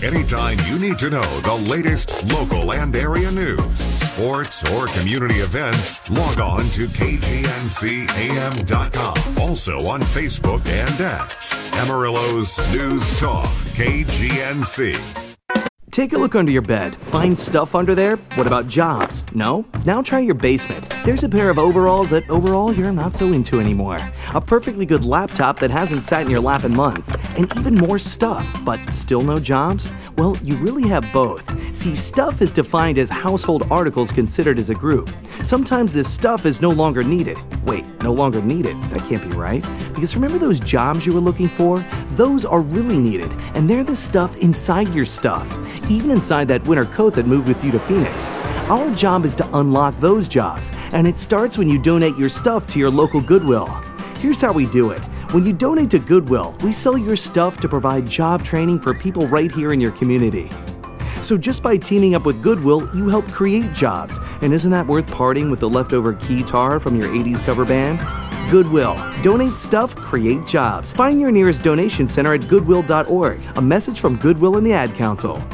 Anytime you need to know the latest local and area news, sports, or community events, log on to KGNCAM.com. Also on Facebook and X. Amarillo's News Talk, KGNC. Take a look under your bed. Find stuff under there? What about jobs? No? Now try your basement. There's a pair of overalls that overall you're not so into anymore. A perfectly good laptop that hasn't sat in your lap in months. And even more stuff, but still no jobs? Well, you really have both. See, stuff is defined as household articles considered as a group. Sometimes this stuff is no longer needed. Wait, no longer needed? That can't be right. Because remember those jobs you were looking for? Those are really needed, and they're the stuff inside your stuff. Even inside that winter coat that moved with you to Phoenix. Our job is to unlock those jobs, and it starts when you donate your stuff to your local Goodwill. Here's how we do it. When you donate to Goodwill, we sell your stuff to provide job training for people right here in your community. So just by teaming up with Goodwill, you help create jobs. And isn't that worth parting with the leftover keytar from your 80s cover band? Goodwill. Donate stuff, create jobs. Find your nearest donation center at goodwill.org. A message from Goodwill and the Ad Council.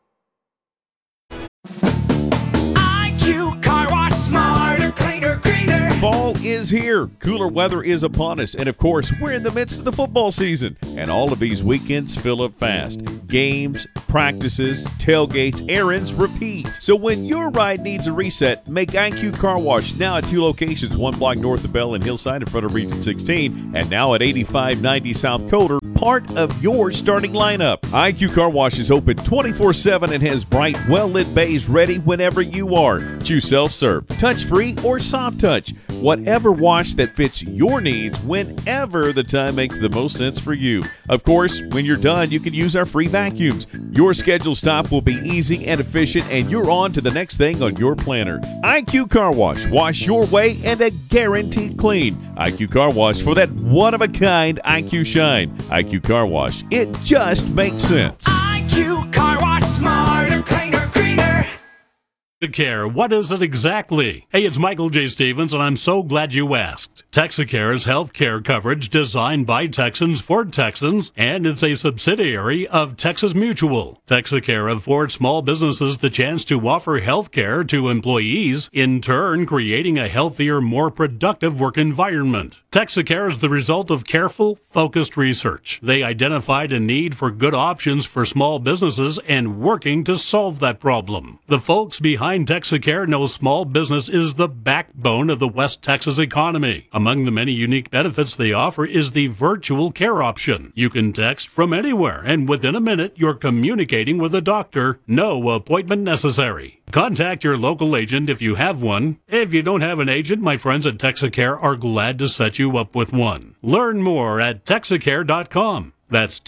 Fall is here. Cooler weather is upon us. And of course, we're in the midst of the football season. And all of these weekends fill up fast. Games, practices, tailgates, errands, repeat. So when your ride needs a reset, make IQ Car Wash now at 2 locations, 1 block north of Bell and Hillside in front of Region 16, and now at 8590 South Coder, part of your starting lineup. IQ Car Wash is open 24/7 and has bright, well-lit bays ready whenever you are. Choose self-serve, touch-free, or soft touch. Whatever wash that fits your needs whenever the time makes the most sense for you. Of course, when you're done, you can use our free vacuums. Your scheduled stop will be easy and efficient, and you're on to the next thing on your planner. IQ Car Wash. Wash your way and a guaranteed clean. IQ Car Wash for that one-of-a-kind IQ shine. IQ Car Wash. It just makes sense. IQ Car Wash. Smarter, cleaner, greener. Texacare, what is it exactly? Hey, it's Michael J. Stevens, and I'm so glad you asked. Texacare is health care coverage designed by Texans for Texans, and it's a subsidiary of Texas Mutual. Texacare affords small businesses the chance to offer health care to employees, in turn creating a healthier, more productive work environment. Texacare is the result of careful, focused research. They identified a need for good options for small businesses and working to solve that problem. The folks behind Texacare know small business is the backbone of the West Texas economy. Among the many unique benefits they offer is the virtual care option. You can text from anywhere, and within a minute, you're communicating with a doctor. No appointment necessary. Contact your local agent if you have one. If you don't have an agent, my friends at Texacare are glad to set you up with one. Learn more at Texacare.com. That's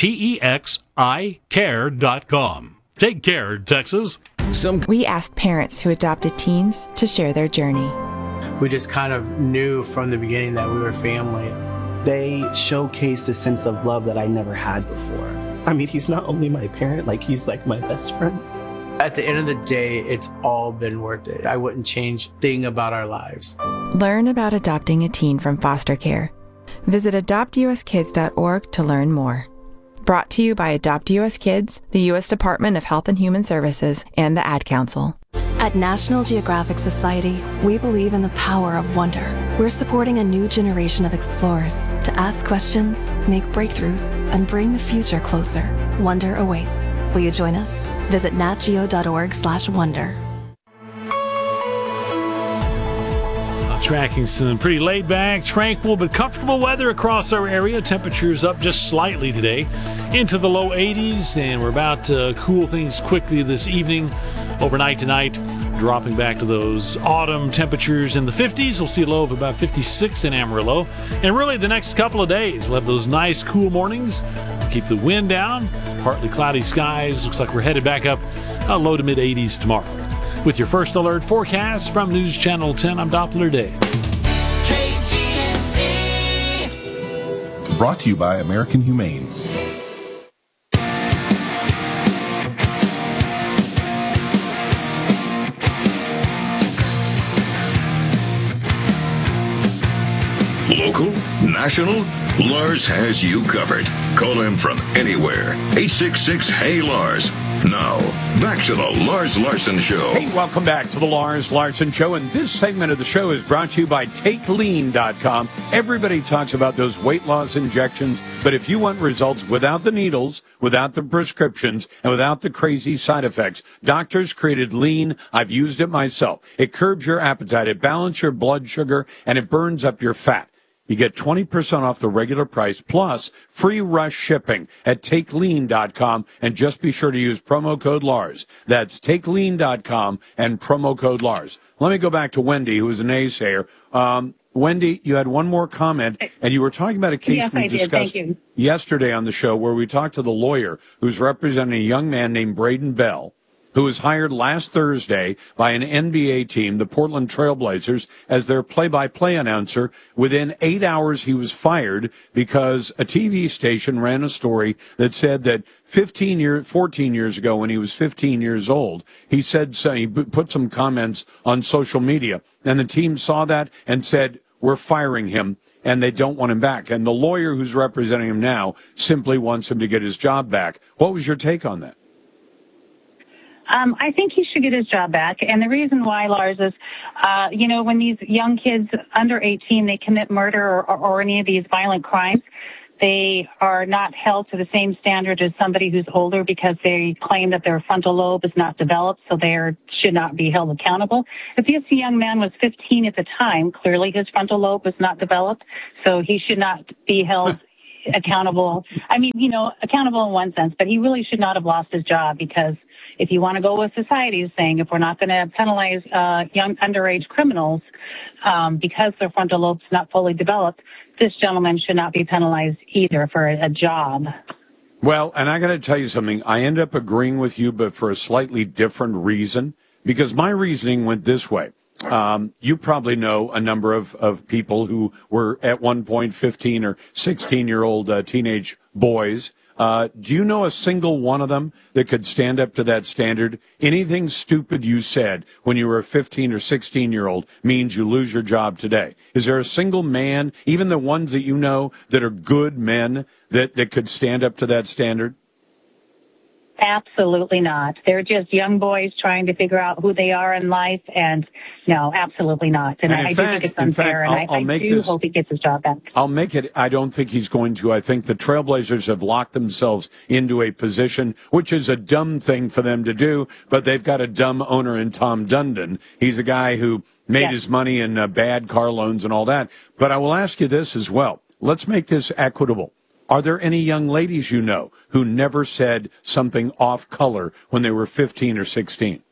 TEXICare.com. Take care, Texas. We asked parents who adopted teens to share their journey. We just kind of knew from the beginning that we were family. They showcased a sense of love that I never had before. I mean, he's not only my parent, he's like my best friend. At the end of the day, it's all been worth it. I wouldn't change a thing about our lives. Learn about adopting a teen from foster care. Visit adoptuskids.org to learn more. Brought to you by Adopt US Kids, the U.S. Department of Health and Human Services, and the Ad Council. At National Geographic Society, we believe in the power of wonder. We're supporting a new generation of explorers to ask questions, make breakthroughs, and bring the future closer. Wonder awaits. Will you join us? Visit natgeo.org/wonder. Tracking some pretty laid-back, tranquil, but comfortable weather across our area. Temperatures up just slightly today into the low 80s, and we're about to cool things quickly this evening. Overnight tonight, dropping back to those autumn temperatures in the 50s. We'll see a low of about 56 in Amarillo. And really the next couple of days, we'll have those nice cool mornings. Keep the wind down, partly cloudy skies. Looks like we're headed back up low to mid-80s tomorrow. With your first alert forecast from News Channel 10, I'm Doppler Day. KGNC. Brought to you by American Humane. Local, national, Lars has you covered. Call him from anywhere. 866-HEY-LARS. Now, back to the Lars Larson Show. Hey, welcome back to the Lars Larson Show. And this segment of the show is brought to you by TakeLean.com. Everybody talks about those weight loss injections, but if you want results without the needles, without the prescriptions, and without the crazy side effects, doctors created Lean. I've used it myself. It curbs your appetite, it balances your blood sugar, and it burns up your fat. You get 20% off the regular price plus free rush shipping at TakeLean.com, and just be sure to use promo code Lars. That's TakeLean.com and promo code Lars. Let me go back to Wendy, who is a naysayer. Wendy, you had one more comment, and you were talking about a case we discussed yesterday on the show where we talked to the lawyer who's representing a young man named Braden Bell, who was hired last Thursday by an NBA team, the Portland Trailblazers, as their play-by-play announcer. Within 8 hours, he was fired because a TV station ran a story that said that 14 years ago, when he was 15 years old, he said so, he put some comments on social media, and the team saw that and said, "We're firing him," and they don't want him back. And the lawyer who's representing him now simply wants him to get his job back. What was your take on that? I think he should get his job back. And the reason why, Lars, is, when these young kids under 18, they commit murder or any of these violent crimes, they are not held to the same standard as somebody who's older because they claim that their frontal lobe is not developed, so they should not be held accountable. If this young man was 15 at the time, clearly his frontal lobe was not developed, so he should not be held accountable. I mean, accountable in one sense, but he really should not have lost his job, because if you want to go with society is saying, if we're not going to penalize young underage criminals because their frontal lobe's not fully developed, this gentleman should not be penalized either for a job. Well, and I got to tell you something. I end up agreeing with you, but for a slightly different reason, because my reasoning went this way. You probably know a number of people who were at one point 15 or 16-year-old teenage boys. Do you know a single one of them that could stand up to that standard? Anything stupid you said when you were a 15 or 16-year-old means you lose your job today. Is there a single man, even the ones that you know that are good men, that could stand up to that standard? Absolutely not. They're just young boys trying to figure out who they are in life, and no, absolutely not. And I do think it's unfair, and I do hope he gets his job back. I'll make it. I don't think he's going to. I think the Trailblazers have locked themselves into a position, which is a dumb thing for them to do, but they've got a dumb owner in Tom Dundon. He's a guy who made his money in bad car loans and all that. But I will ask you this as well. Let's make this equitable. Are there any young ladies you know who never said something off color when they were 15 or 16?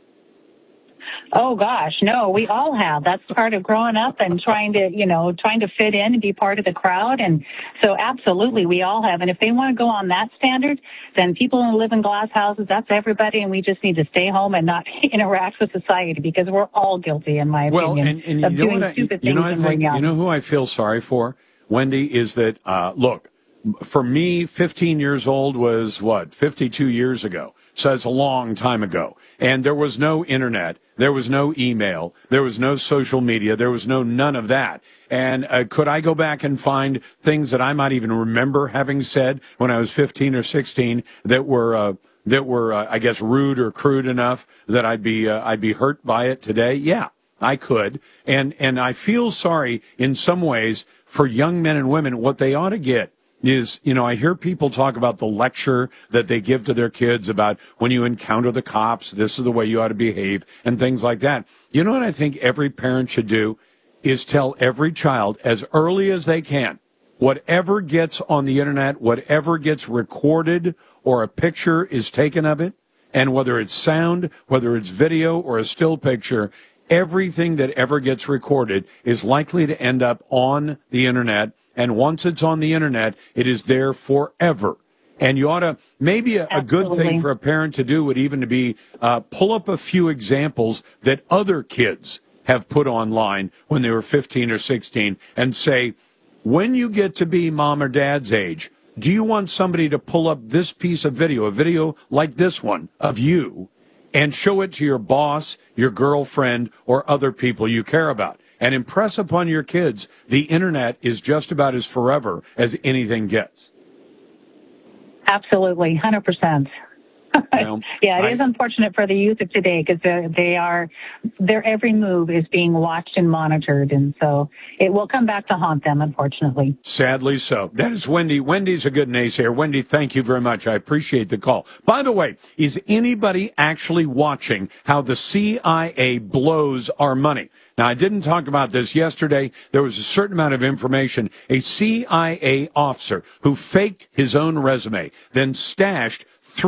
Oh gosh, no, we all have. That's part of growing up and trying to fit in and be part of the crowd. And so absolutely, we all have. And if they want to go on that standard, then people who live in glass houses, that's everybody. And we just need to stay home and not interact with society, because we're all guilty, in my opinion, of doing stupid things when we're young. You know who I feel sorry for, Wendy, is that, look, for me, 15 years old was, 52 years ago. So that's a long time ago. And there was no internet. There was no email. There was no social media. There was none of that. And could I go back and find things that I might even remember having said when I was 15 or 16 that were, I guess, rude or crude enough that I'd be hurt by it today? Yeah, I could. And I feel sorry in some ways for young men and women. What they ought to get is, I hear people talk about the lecture that they give to their kids about when you encounter the cops, this is the way you ought to behave and things like that. You know what I think every parent should do is tell every child as early as they can, whatever gets on the internet, whatever gets recorded or a picture is taken of it, and whether it's sound, whether it's video or a still picture, everything that ever gets recorded is likely to end up on the internet. And once it's on the internet, it is there forever. And you ought to, maybe a good thing for a parent to do would even to be pull up a few examples that other kids have put online when they were 15 or 16 and say, when you get to be mom or dad's age, do you want somebody to pull up this piece of video, a video like this one of you, and show it to your boss, your girlfriend, or other people you care about? And impress upon your kids the internet is just about as forever as anything gets. Absolutely, 100%. Yeah, it is unfortunate for the youth of today because their every move is being watched and monitored, and so it will come back to haunt them, unfortunately. Sadly so. That is Wendy. Wendy's a good naysayer. Wendy, thank you very much. I appreciate the call. By the way, is anybody actually watching how the CIA blows our money? Now, I didn't talk about this yesterday. There was a certain amount of information. A CIA officer who faked his own resume, then stashed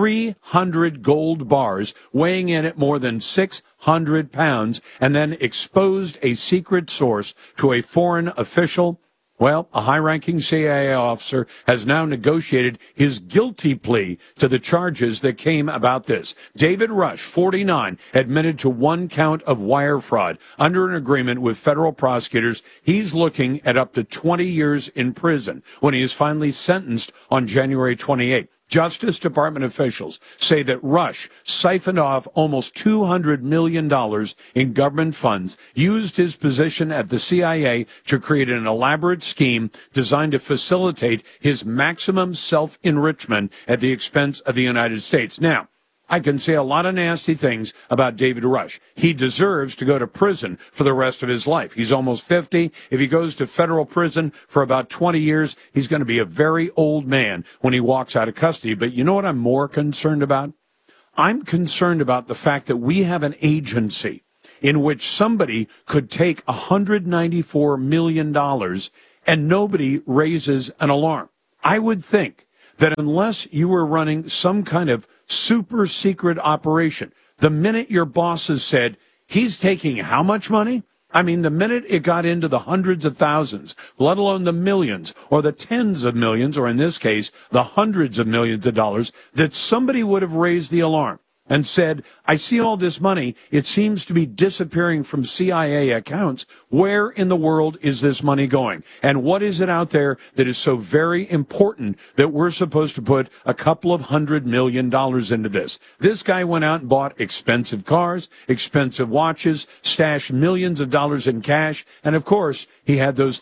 300 gold bars weighing in at more than 600 pounds, and then exposed a secret source to a foreign official. Well, a high-ranking CIA officer has now negotiated his guilty plea to the charges that came about this. David Rush, 49, admitted to one count of wire fraud. Under an agreement with federal prosecutors, he's looking at up to 20 years in prison when he is finally sentenced on January 28. Justice Department officials say that Rush siphoned off almost $200 million in government funds, used his position at the CIA to create an elaborate scheme designed to facilitate his maximum self-enrichment at the expense of the United States. Now, I can say a lot of nasty things about David Rush. He deserves to go to prison for the rest of his life. He's almost 50. If he goes to federal prison for about 20 years, he's going to be a very old man when he walks out of custody. But you know what I'm more concerned about? I'm concerned about the fact that we have an agency in which somebody could take $194 million and nobody raises an alarm. I would think that unless you were running some kind of super secret operation, the minute your bosses said, he's taking how much money? I mean, the minute it got into the hundreds of thousands, let alone the millions or the tens of millions, or in this case, the hundreds of millions of dollars, that somebody would have raised the alarm and said, I see all this money. It seems to be disappearing from CIA accounts. Where in the world is this money going? And what is it out there that is so very important that we're supposed to put a couple of $100 million into this? This guy went out and bought expensive cars, expensive watches, stashed millions of dollars in cash, and of course, he had those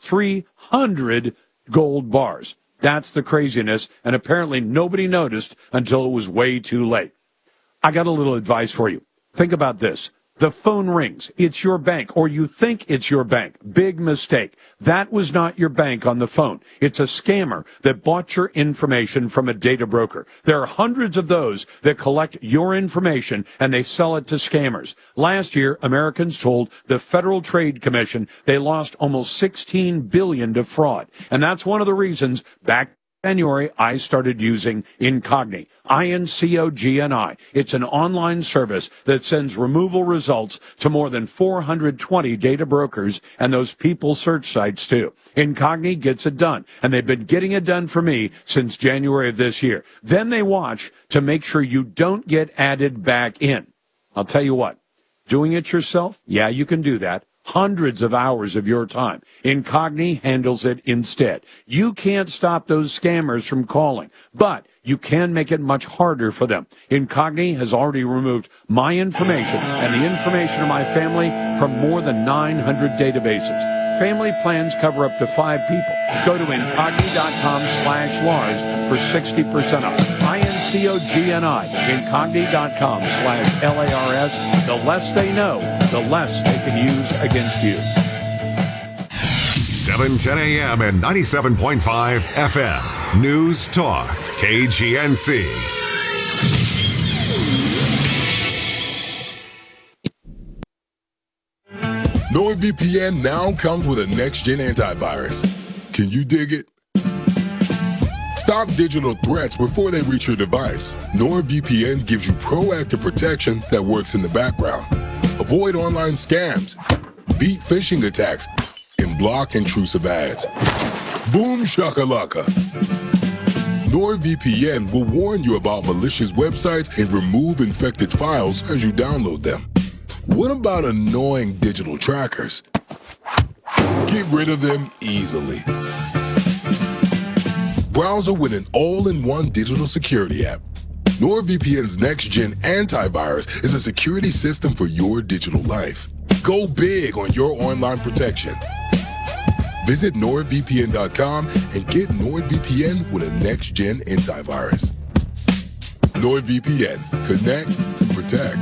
300 gold bars. That's the craziness, and apparently nobody noticed until it was way too late. I got a little advice for you. Think about this. The phone rings. It's your bank, or you think it's your bank. Big mistake. That was not your bank on the phone. It's a scammer that bought your information from a data broker. There are hundreds of those that collect your information and they sell it to scammers. Last year, Americans told the Federal Trade Commission they lost almost $16 billion to fraud. And that's one of the reasons back January, I started using Incogni, INCOGNI. It's an online service that sends removal results to more than 420 data brokers and those people search sites too. Incogni gets it done, and they've been getting it done for me since January of this year. Then they watch to make sure you don't get added back in. I'll tell you what, doing it yourself, yeah, you can do that. Hundreds of hours of your time. Incogni handles it instead. You can't stop those scammers from calling, but you can make it much harder for them. Incogni has already removed my information and the information of my family from more than 900 databases. Family plans cover up to 5 people. Go to Incogni.com/Lars for 60% off. INCOGNI. Incogni.com/LARS. The less they know, the less they can use against you. 710 a.m. and 97.5 FM. News Talk. KGNC. NordVPN now comes with a next-gen antivirus. Can you dig it? Stop digital threats before they reach your device. NordVPN gives you proactive protection that works in the background. Avoid online scams, beat phishing attacks, and block intrusive ads. Boom shakalaka. NordVPN will warn you about malicious websites and remove infected files as you download them. What about annoying digital trackers? Get rid of them easily. Browser with an all-in-one digital security app. NordVPN's next-gen antivirus is a security system for your digital life. Go big on your online protection. Visit NordVPN.com and get NordVPN with a next-gen antivirus. NordVPN. Connect and protect.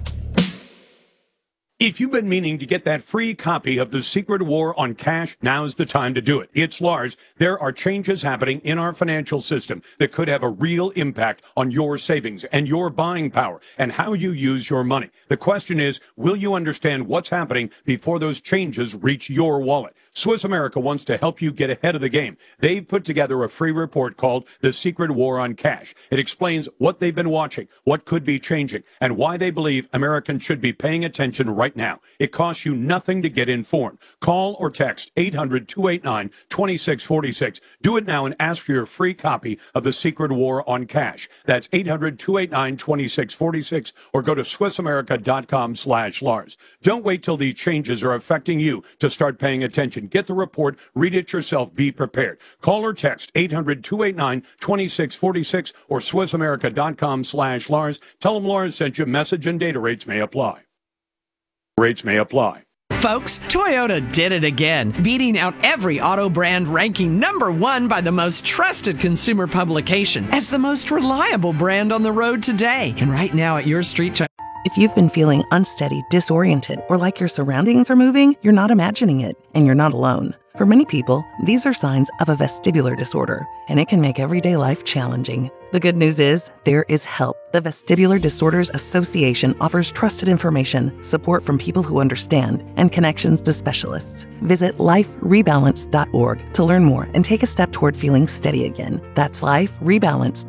If you've been meaning to get that free copy of The Secret War on Cash, now's the time to do it. It's Lars. There are changes happening in our financial system that could have a real impact on your savings and your buying power and how you use your money. The question is, will you understand what's happening before those changes reach your wallet? Swiss America wants to help you get ahead of the game. They've put together a free report called The Secret War on Cash. It explains what they've been watching, what could be changing, and why they believe Americans should be paying attention right now. It costs you nothing to get informed. Call or text 800-289-2646. Do it now and ask for your free copy of The Secret War on Cash. That's 800-289-2646 or go to SwissAmerica.com/Lars. Don't wait till these changes are affecting you to start paying attention. Get the report, read it yourself, be prepared. Call or text 800-289-2646 or SwissAmerica.com/Lars. Tell them Lars sent you. Message and data rates may apply. Rates may apply. Folks, Toyota did it again, beating out every auto brand, ranking #1 by the most trusted consumer publication as the most reliable brand on the road today. And right now at your street. If you've been feeling unsteady, disoriented, or like your surroundings are moving, you're not imagining it, and you're not alone. For many people, these are signs of a vestibular disorder, and it can make everyday life challenging. The good news is, there is help. The Vestibular Disorders Association offers trusted information, support from people who understand, and connections to specialists. Visit liferebalance.org to learn more and take a step toward feeling steady again. That's liferebalance.org.